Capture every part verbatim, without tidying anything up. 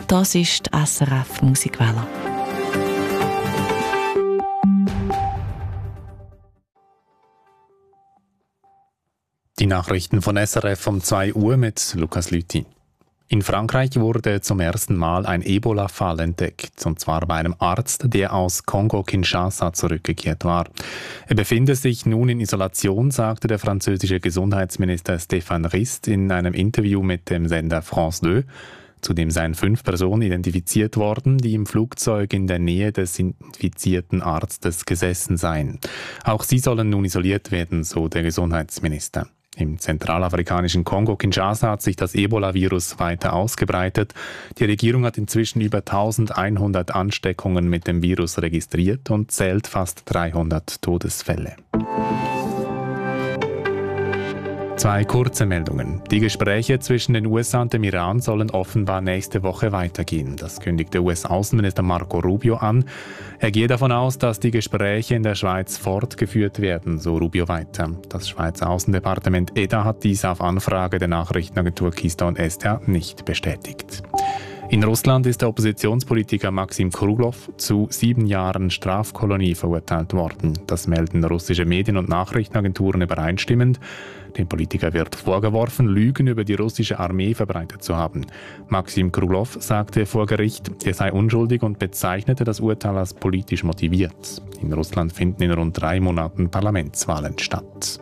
Das ist die S R F Musikwelle. Die Nachrichten von S R F um zwei Uhr mit Lukas Lüthi. In Frankreich wurde zum ersten Mal ein Ebola-Fall entdeckt, und zwar bei einem Arzt, der aus Kongo-Kinshasa zurückgekehrt war. Er befinde sich nun in Isolation, sagte der französische Gesundheitsminister Stéphane Rist in einem Interview mit dem Sender France zwei. Zudem seien fünf Personen identifiziert worden, die im Flugzeug in der Nähe des infizierten Arztes gesessen seien. Auch sie sollen nun isoliert werden, so der Gesundheitsminister. Im zentralafrikanischen Kongo-Kinshasa hat sich das Ebola-Virus weiter ausgebreitet. Die Regierung hat inzwischen über eintausendeinhundert Ansteckungen mit dem Virus registriert und zählt fast dreihundert Todesfälle. Zwei kurze Meldungen. Die Gespräche zwischen den U S A und dem Iran sollen offenbar nächste Woche weitergehen. Das kündigte U S-Außenminister Marco Rubio an. Er gehe davon aus, dass die Gespräche in der Schweiz fortgeführt werden, so Rubio weiter. Das Schweizer Außendepartement E D A hat dies auf Anfrage der Nachrichtenagentur Keystone S T A nicht bestätigt. In Russland ist der Oppositionspolitiker Maxim Kruglow zu sieben Jahren Strafkolonie verurteilt worden. Das melden russische Medien und Nachrichtenagenturen übereinstimmend. Dem Politiker wird vorgeworfen, Lügen über die russische Armee verbreitet zu haben. Maxim Kruglow sagte vor Gericht, er sei unschuldig und bezeichnete das Urteil als politisch motiviert. In Russland finden in rund drei Monaten Parlamentswahlen statt.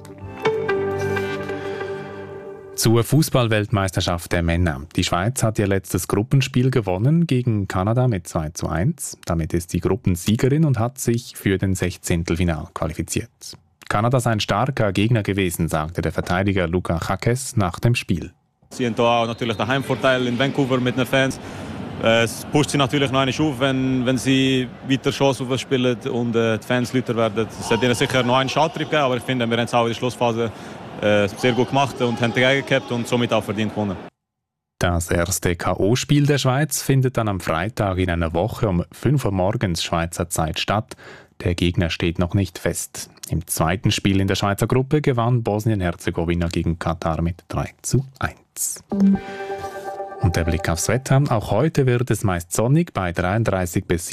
Zur Fußball-Weltmeisterschaft der Männer. Die Schweiz hat ihr letztes Gruppenspiel gewonnen gegen Kanada mit zwei zu eins. Damit ist sie Gruppensiegerin und hat sich für den Sechzehntelfinal qualifiziert. Kanada sei ein starker Gegner gewesen, sagte der Verteidiger Luka Hakes nach dem Spiel. Sie haben auch natürlich den Heimvorteil in Vancouver mit den Fans. Es pusht sie natürlich noch einmal auf, wenn, wenn sie weiter Chance aufspielen und äh, die Fans lauter werden. Es hat ihnen sicher noch einen Schalttrieb gegeben, aber ich finde, wir haben es auch in der Schlussphase äh, sehr gut gemacht und haben dagegen gehabt und somit auch verdient gewonnen. Das erste K O-Spiel der Schweiz findet dann am Freitag in einer Woche um fünf Uhr morgens Schweizer Zeit statt. Der Gegner steht noch nicht fest. Im zweiten Spiel in der Schweizer Gruppe gewann Bosnien-Herzegowina gegen Katar mit drei zu eins. Und der Blick aufs Wetter. Auch heute wird es meist sonnig bei dreiunddreißig bis